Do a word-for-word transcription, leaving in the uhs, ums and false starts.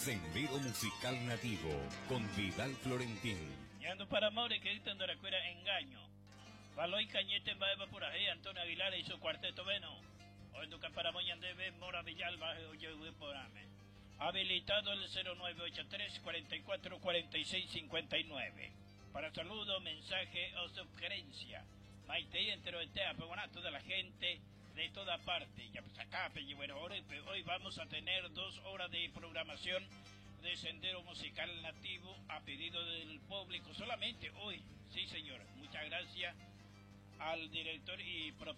Sendero Musical Nativo con Vidal Florentín. Yendo para Maure que dictan de la cuera engaño. Baloy Cañete Baeva por ahí, Antonio Aguilar y su cuarteto Veno. Hoy Duca para Moñan debe Mora Villalba, oye, por ame. Habilitado el cero nueve ocho tres, cuatro cuatro, cuatro seis cinco nueve. Para saludo, mensaje o sugerencia. Maite y entero de Tea, a toda la gente de toda parte. Ya pues acá, bueno, hoy, hoy vamos a tener dos horas de programación de Sendero Musical Nativo a pedido del público. Solamente hoy, sí señor. Muchas gracias al director y propietario